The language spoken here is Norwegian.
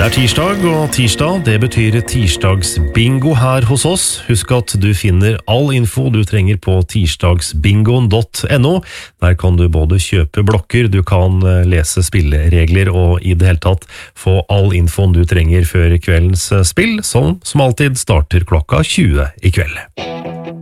Det tirsdag, og tirsdag det betyr tirsdagsbingo her hos oss. Husk at du finner all info du trenger på tirsdagsbingoen.no. Der kan du både kjøpe blokker, du kan lese spilleregler og i det hele tatt få all infoen du trenger før kveldens spill, som alltid starter klokka 20 i kveld.